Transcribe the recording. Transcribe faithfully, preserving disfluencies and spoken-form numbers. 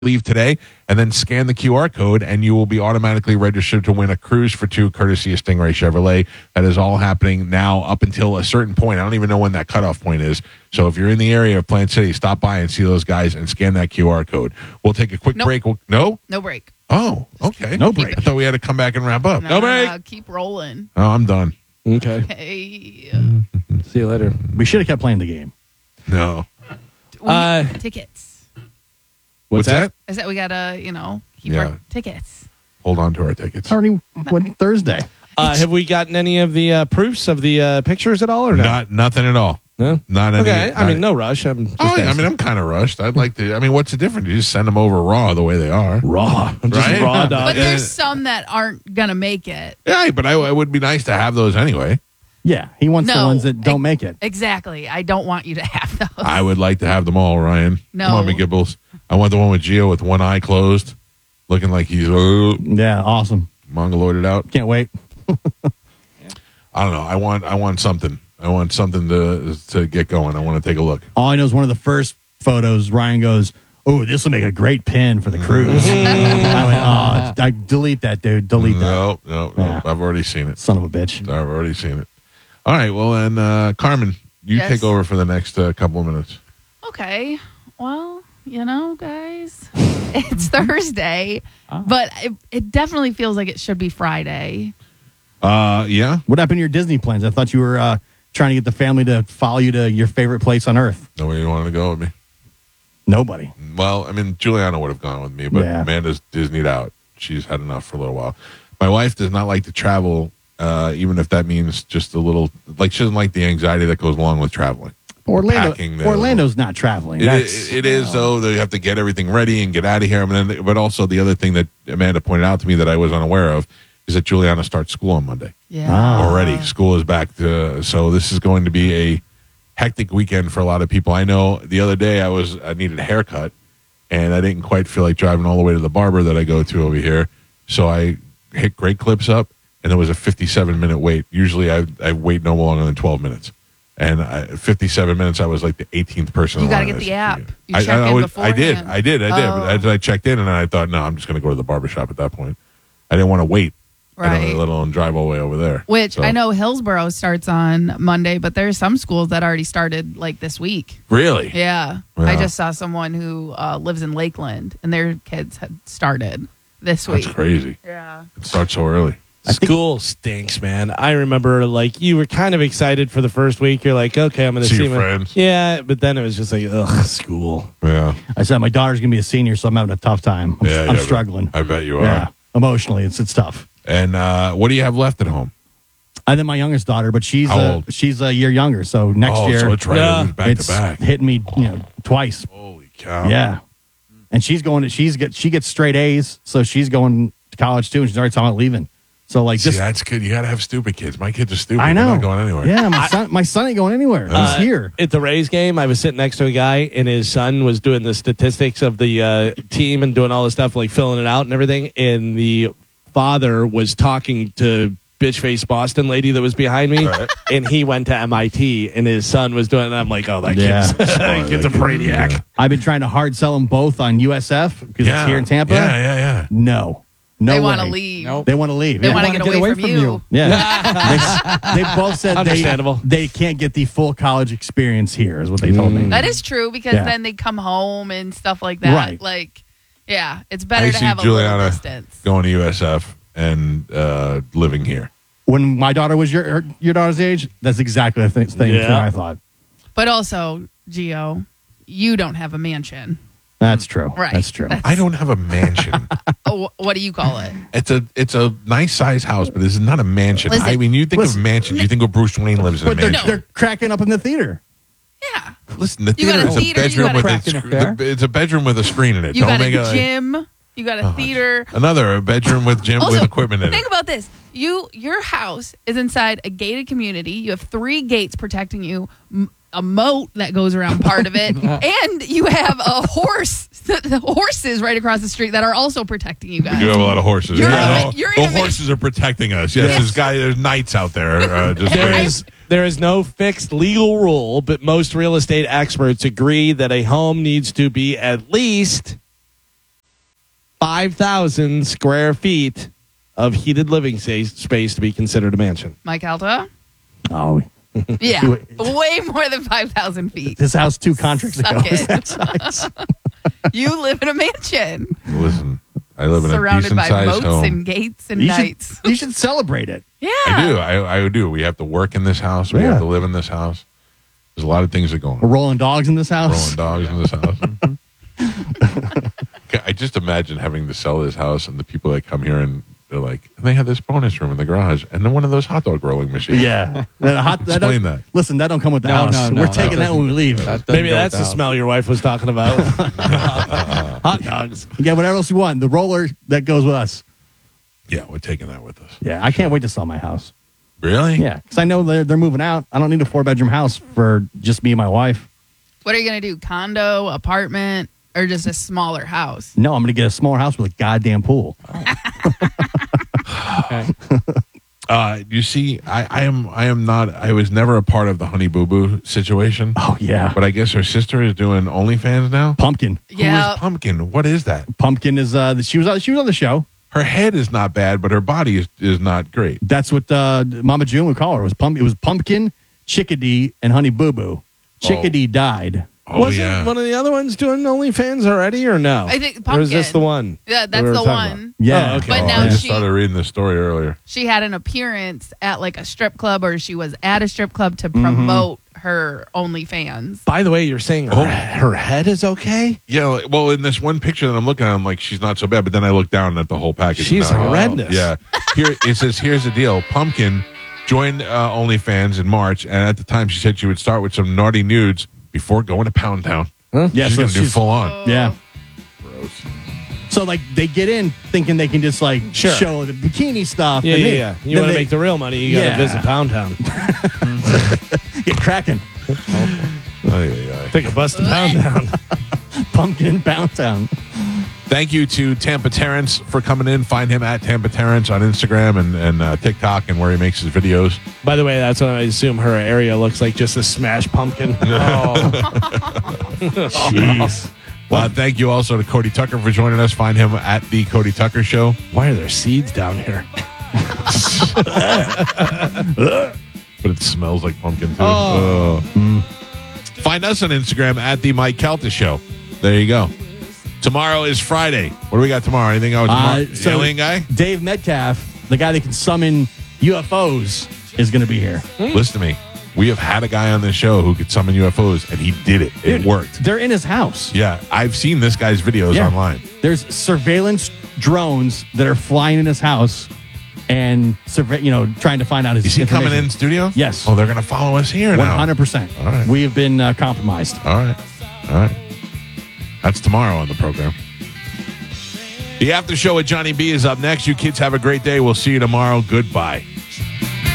leave today, and then scan the Q R code, and you will be automatically registered to win a cruise for two courtesy of Stingray Chevrolet. That is all happening now up until a certain point. I don't even know when that cutoff point is. So if you're in the area of Plant City, stop by and see those guys and scan that Q R code. We'll take a quick Nope. break. We'll, no? No break. Oh, okay. No break. I thought we had to come back and wrap up. No, No break. no, keep rolling. Oh, I'm done. Okay. Hey. See you later. We should have kept playing the game. No. We Uh, need tickets. What's, that? I said we gotta, you know, keep Yeah. our tickets. Hold on to our tickets. It's already went Thursday. Uh, have we gotten any of the uh, proofs of the uh, pictures at all, or no? Not nothing at all. No? Not any. Okay, I not- mean, no rush. I'm just Oh, yeah, I asking. mean, I'm kind of rushed. I'd like to. I mean, what's the difference? You just send them over raw the way they are. Raw. Just right? raw But dog. Yeah. there's some that aren't gonna make it. Yeah, but I, it would be nice to have those anyway. Yeah, he wants the No. ones that don't make it. Exactly. I don't want you to have those. I would like to have them all, Ryan. No. Come on, McGibbles. I want the one with Gio with one eye closed, looking like he's uh, Yeah, awesome. mongoloided out. Can't wait. I don't know. I want. I want something. I want something to to get going. I want to take a look. All I know is one of the first photos, Ryan goes, "Oh, this will make a great pin for the cruise." I went, "Oh, I delete that, dude. Delete that, No, no, no. Yeah. I've already seen it. son of a bitch." I've already seen it. All right. Well, then, uh, Carmen, you Yes. take over for the next uh, couple of minutes. Okay. Well, you know, guys, it's Thursday, but it, it definitely feels like it should be Friday. Uh, yeah. What happened to your Disney plans? I thought you were uh, trying to get the family to follow you to your favorite place on earth. Nobody wanted to go with me. Nobody. Well, I mean, Juliana would have gone with me, but Yeah. Amanda's Disneyed out. She's had enough for a little while. My wife does not like to travel, uh, even if that means just a little. Like, she doesn't like the anxiety that goes along with traveling. Orlando. Packing the- Orlando's not traveling. It, That's, it, it is, though. They have to get everything ready and get out of here. I mean, but also the other thing that Amanda pointed out to me that I was unaware of is that Juliana starts school on Monday. Yeah. Ah. Already. School is back to, so this is going to be a hectic weekend for a lot of people. I know the other day I was, I needed a haircut and I didn't quite feel like driving all the way to the barber that I go to over here. So I hit Great Clips up and there was a fifty-seven minute wait. Usually I, I wait no longer than twelve minutes. And I, fifty-seven minutes, I was like the eighteenth person. You in gotta line. get the app. You I, check I, I, in would- I did. beforehand. I did. I did. Oh. But as I checked in and I thought, no, I'm just going to go to the barbershop at that point. I didn't want to wait. I Right. don't, let alone drive all the way over there. Which So- I know Hillsborough starts on Monday, but there's some schools that already started like this week. Really? Yeah. Yeah. I just saw someone who uh, lives in Lakeland and their kids had started this week. That's crazy. Yeah. It starts so early. School stinks, man. I remember, like, you were kind of excited for the first week. You're like, okay, I'm going to See see, your my friends. Yeah, but then it was just like, ugh, school. Yeah. I said my daughter's gonna be a senior, so I'm having a tough time. I'm, Yeah, I'm yeah, struggling. I bet you are. Yeah, emotionally, it's it's tough. And uh, what do you have left at home? I think my youngest daughter, but she's How uh, old? she's a year younger. So next oh, year, so it's right Yeah. it was back it's to back. hitting me, you know, twice. Holy cow. Yeah, and she's going to she's get she gets straight A's, so she's going to college too, and she's already talking about leaving. So like, See, just that's good. You got to have stupid kids. My kids are stupid. I know, They're not going anywhere. Yeah, my son, my son ain't going anywhere. Uh, He's here. At the Rays game, I was sitting next to a guy, and his son was doing the statistics of the uh, team and doing all the stuff, like filling it out and everything. And the father was talking to bitch face Boston lady that was behind me, Right. and he went to M I T, and his son was doing it. And I'm like, oh, that Yeah. kid's, that kid's a brainiac. Yeah. I've been trying to hard sell them both on U S F because Yeah. it's here in Tampa. Yeah, yeah, yeah. No, no, they way. want to leave. Nope. They want to leave. They yeah. want to wanna get, away, from, you. Yeah, they, they both said they, Understandable. they can't get the full college experience here, is what they told me. That is true because Yeah. then they come home and stuff like that. Right. Like, yeah, it's I better to see have a Juliana little distance. going to U S F and uh, living here. When my daughter was your her- your daughter's age, that's exactly the thing, thing Yeah. I thought. But also, Gio, you don't have a mansion. That's true. Right. That's true. That's- I don't have a mansion. Oh, wh- what do you call it? it's a it's a nice size house, but this is not a mansion. Listen, I mean, you think listen, of mansion, you think of Bruce Wayne lives in a But they're, mansion. they're cracking up in the theater. Yeah. Listen, the You got theater a is a theater, you bedroom got a with a cracking sc- affair. the- it's a bedroom with a screen in it. You Don't got make a it like- gym. You got a theater. Another a bedroom with gym Also, with equipment in think it. about this. You, your house is inside a gated community. You have three gates protecting you, m- a moat that goes around part of it, and you have a horse, the horses right across the street that are also protecting you guys. You have a lot of horses. You're Yeah, in a- the- you're the in a- horses are protecting us. Yes, Yes. there's guy, there's knights out there. Uh, just There waiting. is there is no fixed legal rule, but most real estate experts agree that a home needs to be at least five thousand square feet of heated living sa- space to be considered a mansion. Mike Alta? Oh, Yeah. Way more than five thousand feet. this house two contracts Suck ago is it. that size. You live in a mansion Listen, I live in a surrounded decent by sized moats home. and gates and You knights. should, you should celebrate it. Yeah. I do. I, I do. We have to work in this house. We Yeah. have to live in this house. There's a lot of things that go on. We're rolling dogs in this house. Rolling dogs in this house. I just imagine having to sell this house and the people that come here and they're like, and they have this bonus room in the garage and then one of those hot dog rolling machines. Yeah. That hot, that Explain don't- that. Listen, that don't come with the No, house. no, no, We're that taking that when we leave. That doesn't Maybe go that's the without. smell your wife was talking about. Hot dogs. You get whatever else you want. The roller, that goes with us. Yeah, we're taking that with us. Yeah, I can't wait to sell my house. Really? Yeah, because I know they're, they're moving out. I don't need a four bedroom house for just me and my wife. What are you going to do? Condo, apartment, or just a smaller house? No, I'm going to get a smaller house with a goddamn pool. Uh, you see, I, I am I am not I was never a part of the Honey Boo Boo situation. Oh, yeah. But I guess her sister is doing OnlyFans now. Pumpkin. Yeah. Who is Pumpkin? What is that? Pumpkin is, uh, she was, on- she was on the show. Her head is not bad, but her body is, is not great. That's what uh, Mama June would call her. It was, pump, it was Pumpkin, Chickadee, and Honey Boo Boo. Chickadee died. Oh Wasn't yeah. one of the other ones doing OnlyFans already or no? I think Or is this Pumpkin. the one? Yeah, that that's we were the talking one. Yeah. Oh, okay. But Oh, now I just she- started reading the story earlier. She had an appearance at like a strip club, or she was at a strip club to promote her OnlyFans. By the way, you're saying her, Oh. her head is okay? Yeah, well, in this one picture that I'm looking at, I'm like, she's not so bad. But then I look down at the whole package. She's and I'm like, horrendous. Yeah. Here it says, here's the deal. Pumpkin joined uh, OnlyFans in March, and at the time she said she would start with some naughty nudes before going to Pound Town. Yeah, she's so gonna do she's- full on. Yeah. Gross. So, like, they get in thinking they can just, like, Sure. show the bikini stuff. Yeah, and yeah, they- yeah. You then want to they make the real money, you got to Yeah. visit Pound Town. get cracking. Ay, ay, ay. Take a bus to Pound Town. Pumpkin Pound Town. Thank you to Tampa Terrence for coming in. Find him at Tampa Terrence on Instagram and, and uh, TikTok and where he makes his videos. By the way, that's what I assume her area looks like, just a smashed pumpkin. Jeez. Uh, thank you also to Cody Tucker for joining us. Find him at The Cody Tucker Show. Why are there seeds down here? But it smells like pumpkin, too. Oh. Oh. Find us on Instagram at The Mike Calta Show. There you go. Tomorrow is Friday. What do we got tomorrow? Anything else? Uh, Tomorrow? so- Alien guy? Dave Metcalf, the guy that can summon U F Os, is going to be here. Listen to me. We have had a guy on this show who could summon U F Os, and he did it. It Dude, worked. They're in his house. Yeah, I've seen this guy's videos Yeah. online. There's surveillance drones that are flying in his house and, surve- you know, trying to find out his Is he coming information. in studio? Yes. Oh, they're going to follow us here now. one hundred percent. All right. We have been uh, compromised. All right. All right. That's tomorrow on the program. The after show with Johnny B is up next. You kids have a great day. We'll see you tomorrow. Goodbye.